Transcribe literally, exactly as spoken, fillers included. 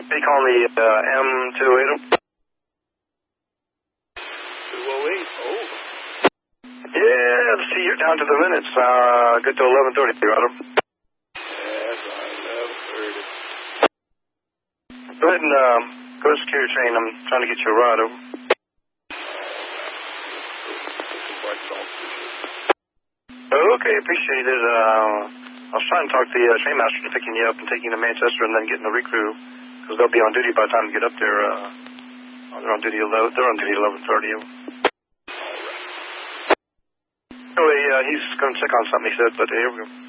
They call me uh, M two oh eight. two oh eight, oh. Yeah, let's see, you're down to the minutes. Uh, good to eleven thirty, Roger. Yes, eleven thirty. Go ahead and uh, go to secure your train. I'm trying to get you a ride over. Okay, appreciate it. Uh, I was trying to talk to the uh, train master to picking you up and taking you to Manchester and then getting the recrew, because they'll be on duty by the time you get up there. Uh, they're on duty eleven. They're on duty eleven thirty. Anyway, uh, he's going to check on something. He said, but here we go.